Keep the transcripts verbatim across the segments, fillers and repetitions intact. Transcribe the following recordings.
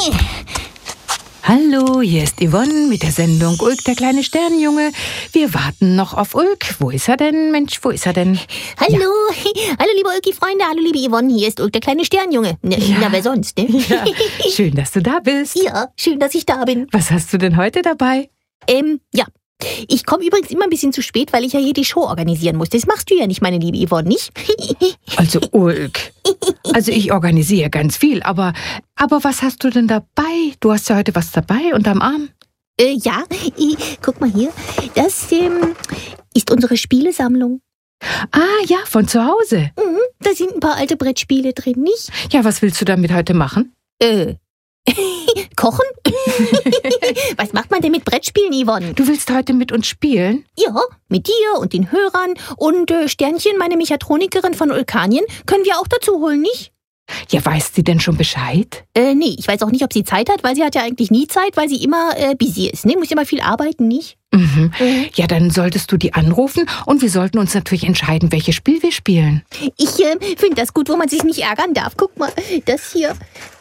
Hallo, hier ist Yvonne mit der Sendung Ulk, der kleine Sternenjunge. Wir warten noch auf Ulk. Wo ist er denn? Mensch, wo ist er denn? Hallo, ja. Hallo liebe Ulki-Freunde, hallo liebe Yvonne, hier ist Ulk, der kleine Sternenjunge. Na, ja. na wer sonst, ne? Ja. Schön, dass du da bist. Ja, schön, dass ich da bin. Was hast du denn heute dabei? Ähm, ja. Ich komme übrigens immer ein bisschen zu spät, weil ich ja hier die Show organisieren muss. Das machst du ja nicht, meine liebe Yvonne, nicht? Also Ulk, also ich organisiere ganz viel, aber, aber was hast du denn dabei? Du hast ja heute was dabei unterm Arm. Äh, ja, äh, guck mal hier. Das ähm, ist unsere Spielesammlung. Ah ja, von zu Hause. Mhm, da sind ein paar alte Brettspiele drin, nicht? Ja, was willst du damit heute machen? Äh, kochen? Was macht man denn mit Brettspielen, Yvonne? Du willst heute mit uns spielen? Ja, mit dir und den Hörern und äh, Sternchen, meine Mechatronikerin von Ulkanien, können wir auch dazu holen, nicht? Ja, weiß sie denn schon Bescheid? Äh, nee, ich weiß auch nicht, ob sie Zeit hat, weil sie hat ja eigentlich nie Zeit, weil sie immer äh, busy ist, ne? Muss immer viel arbeiten, nicht? Mhm. Mhm. Ja, dann solltest du die anrufen und wir sollten uns natürlich entscheiden, welches Spiel wir spielen. Ich äh, finde das gut, wo man sich nicht ärgern darf. Guck mal, das hier.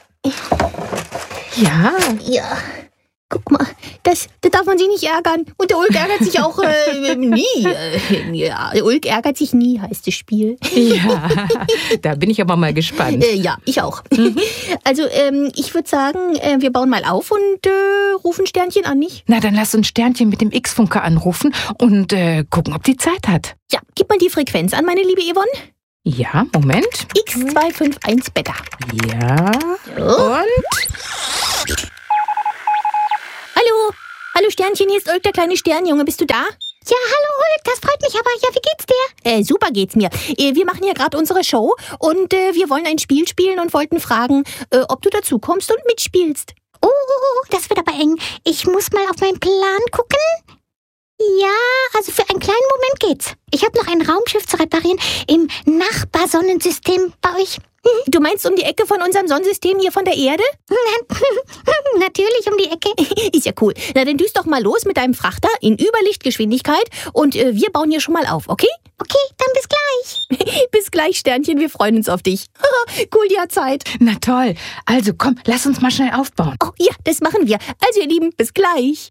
Ja. Ja. Guck mal, das, das darf man sich nicht ärgern. Und der Ulk ärgert sich auch äh, nie. Äh, ja, der Ulk ärgert sich nie, heißt das Spiel. Ja, da bin ich aber mal gespannt. Äh, ja, ich auch. Mhm. Also, ähm, ich würde sagen, äh, wir bauen mal auf und äh, rufen Sternchen an, nicht? Na, dann lass uns Sternchen mit dem X-Funker anrufen und äh, gucken, ob die Zeit hat. Ja, gib mal die Frequenz an, meine liebe Yvonne. Ja, Moment. X zwei fünf eins Beta. Ja. Oh. Und? Hallo, hallo Sternchen, hier ist Ulk, der kleine Sternjunge. Bist du da? Ja, hallo Ulk, das freut mich aber. Ja, wie geht's dir? Äh, super geht's mir. Äh, wir machen ja gerade unsere Show und äh, wir wollen ein Spiel spielen und wollten fragen, äh, ob du dazu kommst und mitspielst. Oh, das wird aber eng. Ich muss mal auf meinen Plan gucken. Ja, also für einen kleinen Moment geht's. Ich habe noch ein Raumschiff zu reparieren im Nachbarsonnensystem bei euch. Du meinst um die Ecke von unserem Sonnensystem hier von der Erde? Natürlich um die Ecke. Ist ja cool. Na, dann düst doch mal los mit deinem Frachter in Überlichtgeschwindigkeit und äh, wir bauen hier schon mal auf, okay? Okay, dann bis gleich. Bis gleich, Sternchen, wir freuen uns auf dich. Cool, die hat Zeit. Na toll. Also komm, lass uns mal schnell aufbauen. Oh ja, das machen wir. Also ihr Lieben, bis gleich.